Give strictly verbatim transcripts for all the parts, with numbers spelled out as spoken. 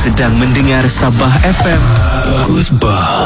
sedang mendengar Sabah F M. Bagus bah.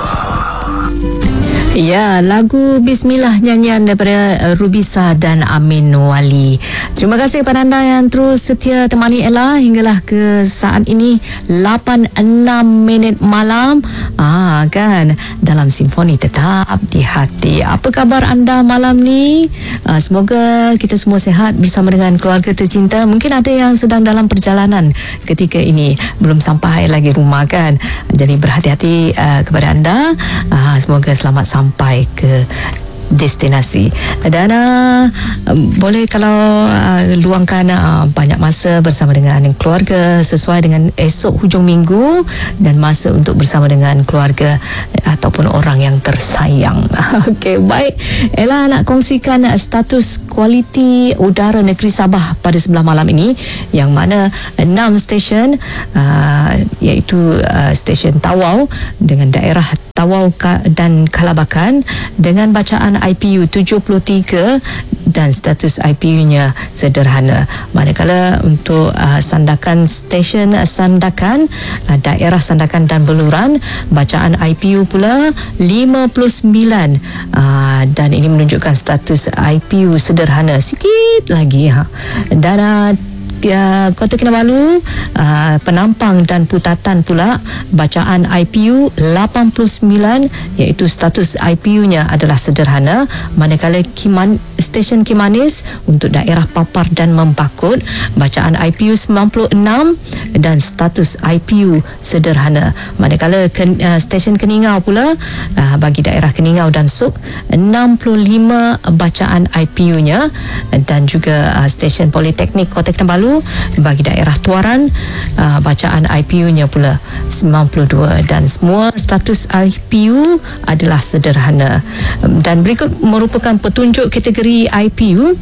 Ya, lagu Bismillah nyanyian daripada uh, Rubisa dan Amin Wali. Terima kasih kepada anda yang terus setia temani Ella hinggalah ke saat ini lapan enam minit malam. Ah kan, dalam simfoni tetap di hati. Apa khabar anda malam ni? Uh, semoga kita semua sihat bersama dengan keluarga tercinta. Mungkin ada yang sedang dalam perjalanan ketika ini, belum sampai lagi rumah kan. Jadi berhati-hati uh, kepada anda. Uh, semoga selamat sampai sampai ke destinasi. Dan uh, boleh kalau uh, luangkan uh, banyak masa bersama dengan keluarga sesuai dengan esok hujung minggu dan masa untuk bersama dengan keluarga ataupun orang yang tersayang. Okey, baik. Ella nak kongsikan uh, status kualiti udara negeri Sabah pada sebelah malam ini, yang mana enam stesen uh, iaitu uh, stesen Tawau dengan daerah Tawau dan Kalabakan dengan bacaan I P U tujuh puluh tiga dan status I P U-nya sederhana. Manakala untuk uh, Sandakan stesen uh, Sandakan, uh, daerah Sandakan dan Beluran, bacaan I P U pula lima puluh sembilan uh, dan ini menunjukkan status I P U sederhana sikit lagi ha. Dan uh, Ya, Kota Kinabalu, uh, Penampang dan Putatan pula bacaan I P U lapan puluh sembilan, iaitu status I P U-nya adalah sederhana. Manakala Kiman, stesen Kimanis untuk daerah Papar dan Mempakut, bacaan I P U sembilan puluh enam dan status I P U sederhana. Manakala ken, uh, stesen Keningau pula uh, bagi daerah Keningau dan Suk enam puluh lima bacaan I P U-nya, dan juga uh, stesen Politeknik Kota Kinabalu bagi daerah Tuaran uh, bacaan I P U-nya pula sembilan puluh dua, dan semua status I P U adalah sederhana. Dan berikut merupakan petunjuk kategori I P U.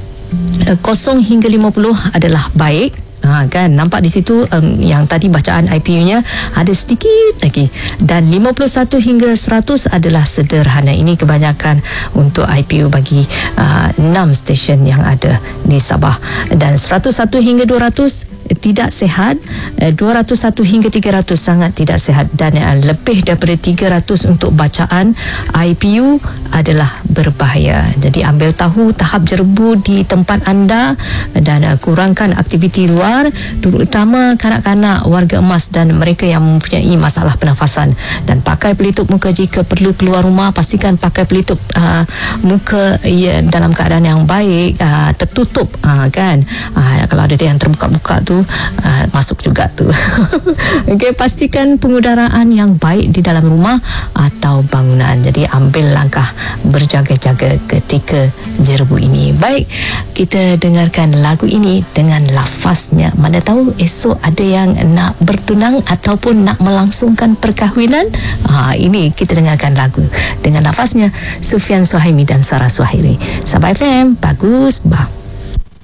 uh, kosong hingga lima puluh adalah baik. Ha, kan nampak di situ um, yang tadi bacaan I P U-nya ada sedikit lagi, dan lima puluh satu hingga seratus adalah sederhana. Ini kebanyakan untuk I P U bagi uh, enam stesen yang ada di Sabah, dan seratus satu hingga dua ratus tidak sihat, dua ratus satu hingga tiga ratus sangat tidak sihat, dan lebih daripada tiga ratus untuk bacaan I P U adalah berbahaya. Jadi ambil tahu tahap jerbu di tempat anda dan kurangkan aktiviti luar, terutama kanak-kanak, warga emas dan mereka yang mempunyai masalah pernafasan. Dan pakai pelitup muka jika perlu keluar rumah. Pastikan pakai pelitup uh, muka ya, dalam keadaan yang baik, uh, tertutup uh, kan. Uh, kalau ada yang terbuka-buka tu Uh, masuk juga tu. Okey, pastikan pengudaraan yang baik di dalam rumah atau bangunan. Jadi ambil langkah berjaga-jaga ketika jerbu ini. Baik, kita dengarkan lagu ini dengan lafaznya. Mana tahu esok ada yang nak bertunang ataupun nak melangsungkan perkahwinan. Ha, ini kita dengarkan lagu dengan lafaznya Sufian Suhaimi dan Sarah Suhairi. Sabah F M, bagus bah.